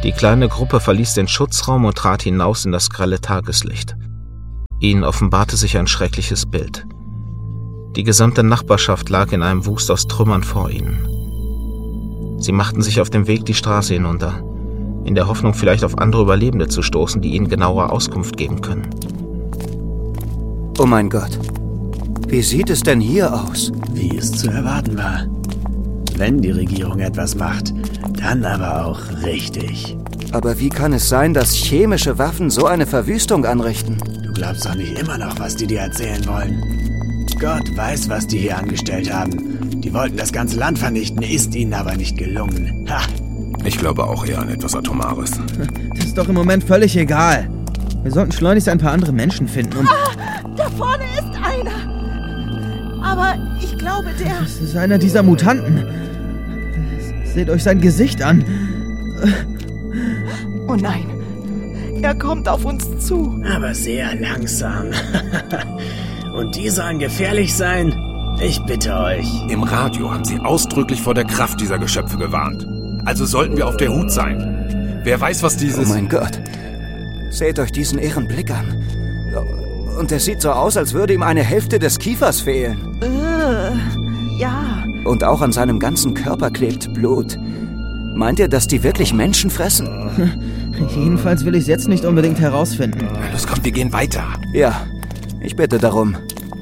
Die kleine Gruppe verließ den Schutzraum und trat hinaus in das grelle Tageslicht. Ihnen offenbarte sich ein schreckliches Bild. Die gesamte Nachbarschaft lag in einem Wust aus Trümmern vor ihnen. Sie machten sich auf den Weg die Straße hinunter, in der Hoffnung, vielleicht auf andere Überlebende zu stoßen, die ihnen genauere Auskunft geben können. Oh mein Gott. Wie sieht es denn hier aus? Wie es zu erwarten war. Wenn die Regierung etwas macht, dann aber auch richtig. Aber wie kann es sein, dass chemische Waffen so eine Verwüstung anrichten? Du glaubst doch nicht immer noch, was die dir erzählen wollen. Gott weiß, was die hier angestellt haben. Die wollten das ganze Land vernichten, ist ihnen aber nicht gelungen. Ha! Ich glaube auch eher an etwas Atomares. Das ist doch im Moment völlig egal. Wir sollten schleunigst ein paar andere Menschen finden. Da vorne ist einer. Aber ich glaube, Das ist einer dieser Mutanten. Seht euch sein Gesicht an. Oh nein. Er kommt auf uns zu. Aber sehr langsam. Und die sollen gefährlich sein? Ich bitte euch. Im Radio haben sie ausdrücklich vor der Kraft dieser Geschöpfe gewarnt. Also sollten wir auf der Hut sein. Wer weiß, was dieses... Oh mein Gott. Seht euch diesen irren Blick an. Und es sieht so aus, als würde ihm eine Hälfte des Kiefers fehlen. Ja. Und auch an seinem ganzen Körper klebt Blut. Meint ihr, dass die wirklich Menschen fressen? Jedenfalls will ich es jetzt nicht unbedingt herausfinden. Los, komm, wir gehen weiter. Ja, ich bitte darum.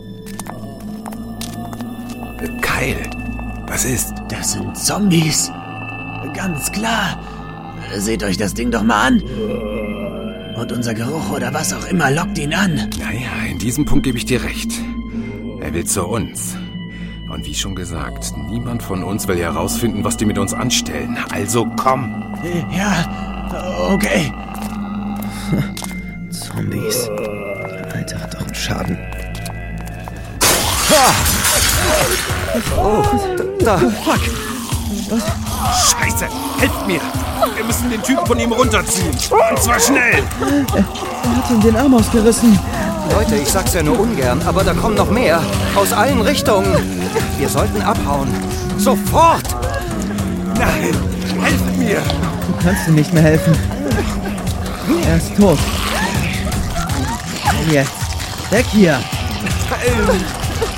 Kyle, was ist? Das sind Zombies. Ganz klar. Seht euch das Ding doch mal an. Und unser Geruch oder was auch immer lockt ihn an. Naja, in diesem Punkt gebe ich dir recht. Er will zu uns. Und wie schon gesagt, niemand von uns will herausfinden, was die mit uns anstellen. Also komm. Ja, okay. Zombies. Alter, hat doch einen Schaden. Oh, da. Fuck. Was? Scheiße, helft mir. Wir müssen den Typen von ihm runterziehen. Und zwar schnell. Er hat ihm den Arm ausgerissen. Leute, ich sag's ja nur ungern, aber da kommen noch mehr. Aus allen Richtungen. Wir sollten abhauen. Sofort! Nein, helft mir. Du kannst ihm nicht mehr helfen. Er ist tot. Jetzt. Weg hier.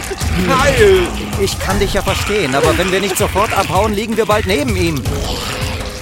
Kyle! Ich kann dich ja verstehen, aber wenn wir nicht sofort abhauen, liegen wir bald neben ihm.